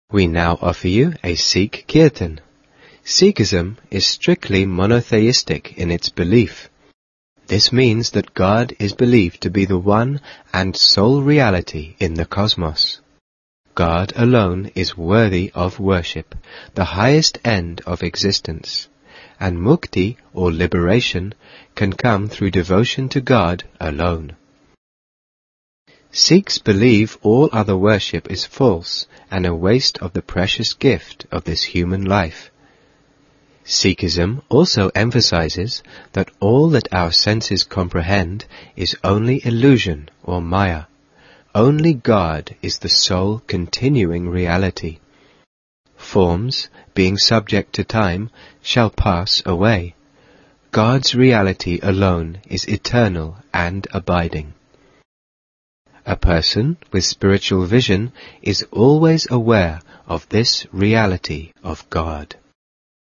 We now offer you a Sikh Kirtan. Sikhism is strictly monotheistic in its belief. This means that God is believed to be the one and sole reality in the cosmos. God alone is worthy of worship, the highest end of existence, and mukti, or liberation, can come through devotion to God alone. Sikhs believe all other worship is false and a waste of the precious gift of this human life. Sikhism also emphasizes that all that our senses comprehend is only illusion or maya. Only God is the sole continuing reality. Forms, being subject to time, shall pass away. God's reality alone is eternal and abiding. A person with spiritual vision is always aware of this reality of God.